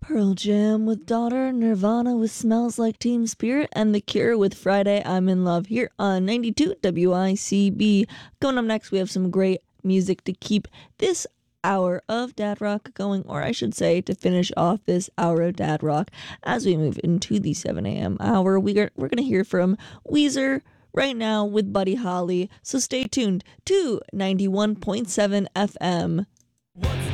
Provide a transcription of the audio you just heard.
Pearl Jam with Daughter, Nirvana with Smells Like Teen Spirit, and The Cure with Friday I'm in Love here on 92 WICB. Coming up next, we have some great music to keep this hour of Dad Rock going, or I should say to finish off this hour of Dad Rock as we move into the 7 a.m. hour. We're going to hear from Weezer right now with Buddy Holly, so stay tuned to 91.7 FM.